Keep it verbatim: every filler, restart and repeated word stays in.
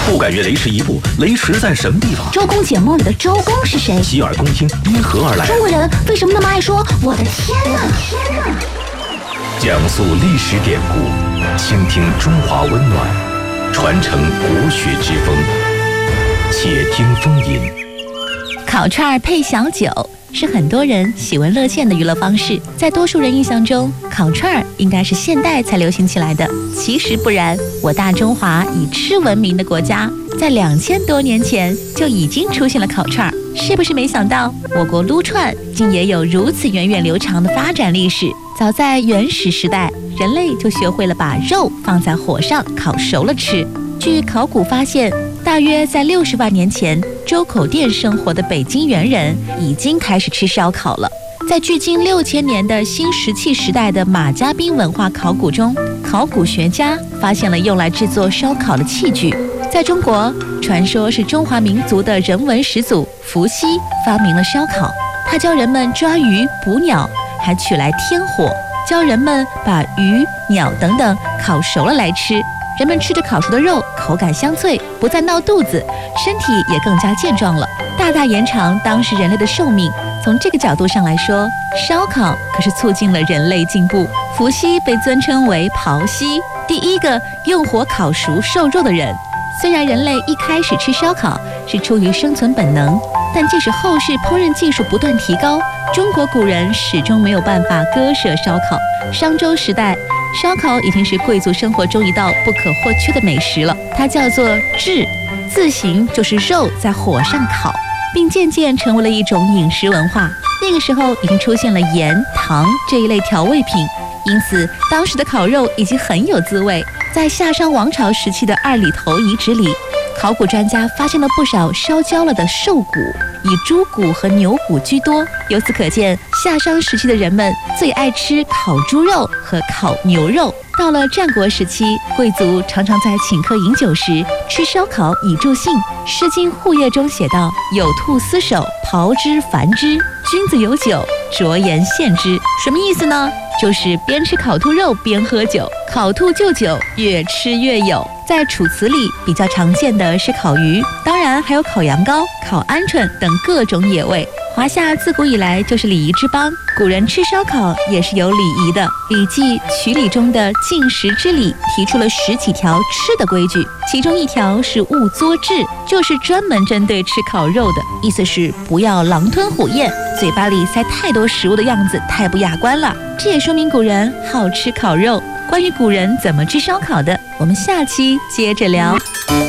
不敢越雷池一步，雷池在什么地方？ 周公解梦里的周公是谁？ 洗耳恭听，因何而来？ 中国人为什么那么爱说我的天哪？天哪！ 讲述历史典故，倾听中华温暖，传承国学之风。且听风吟。 烤串配小酒是很多人喜闻乐见的娱乐方式，在多数人印象中，烤串应该是现代才流行起来的。其实不然，我大中华以吃闻名的国家，在两千多年前就已经出现了烤串。是不是没想到，我国撸串竟也有如此源远流长的发展历史？早在原始时代，人类就学会了把肉放在火上烤熟了吃。据考古发现，大约在六十万年前，周口店生活的北京猿人已经开始吃烧烤了。在距今六千年的新石器时代的马家浜文化考古中，考古学家发现了用来制作烧烤的器具。在中国，传说是中华民族的人文始祖伏羲发明了烧烤，他教人们抓鱼捕鸟，还取来天火，教人们把鱼鸟等等烤熟了来吃。人们吃着烤熟的肉，口感香脆，不再闹肚子，身体也更加健壮了，大大延长当时人类的寿命。从这个角度上来说，烧烤可是促进了人类进步。伏羲被尊称为庖羲，第一个用火烤熟瘦肉的人。虽然人类一开始吃烧烤是出于生存本能，但即使后世烹饪技术不断提高，中国古人始终没有办法割舍烧烤。商周时代，烧烤已经是贵族生活中一道不可或缺的美食了，它叫做炙，字形就是肉在火上烤，并渐渐成为了一种饮食文化。那个时候已经出现了盐、糖这一类调味品，因此当时的烤肉已经很有滋味。在夏商王朝时期的二里头遗址里，考古专家发现了不少烧焦了的兽骨，以猪骨和牛骨居多。由此可见，夏商时期的人们最爱吃烤猪肉和烤牛肉。到了战国时期，贵族常常在请客饮酒时吃烧烤以助兴。《诗经·户夜》中写道：“有兔厮守，炮之繁之。君子有酒，酌言献之。”什么意思呢？就是边吃烤兔肉边喝酒，烤兔就酒，越吃越有。在楚辞里比较常见的是烤鱼，当然还有烤羊羔、烤鹌鹑等各种野味。华夏自古以来就是礼仪之邦，古人吃烧烤也是有礼仪的。《礼记·曲礼》中的进食之礼提出了十几条吃的规矩，其中一条是勿作彘，就是专门针对吃烤肉的，意思是不要狼吞虎咽，嘴巴里塞太多食物的样子太不雅观了。这也说明古人好吃烤肉。关于古人怎么吃烧烤的，我们下期接着聊。